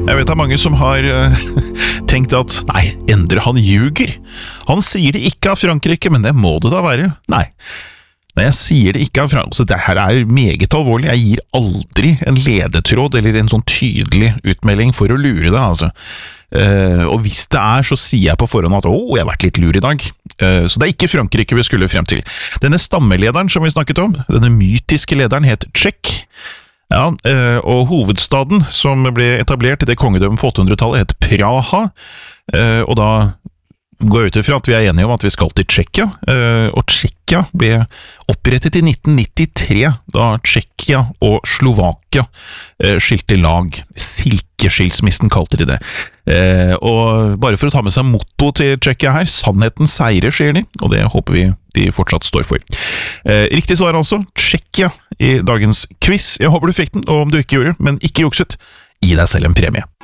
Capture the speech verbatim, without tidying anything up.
Jeg vet det er mange som har uh, tenkt at, nei, Endre han ljuger. Han sier det ikke av Frankrike, men det må det da være. Nei, når jeg sier det ikke av Frankrike, så det her er meget alvorlig. Jeg gir aldri en ledetråd eller en sånn tydelig utmelding for å lure deg, altså. Uh, og hvis det er, så sier jeg på forhånd at, åh, jeg har vært litt lur i dag. Uh, så det er ikke Frankrike vi skulle frem til. Denne stammelederen som vi snakket om, denne mytiske lederen het Czech. Ja, og hovedstaden som ble etablert i det kongedømmet på åttehundretallet het Praha, og da går jeg ut ifra at vi er enige om at vi skal til Tsjekkia, og Tsjekkia ble opprettet i nitten nittitre, da Tsjekkia og Slovakia skilte lag. Silkeskilsmissen kalte de det. Og bare for å ta med seg motto til Tsjekkia her, sannheten seirer, sier de, og det håper vi de fortsatt står for. Riktig svar altså, Tsjekkia i dagens quiz. Jeg håper du fikk den, og om du ikke gjorde, men ikke jukset, gi deg selv en premie.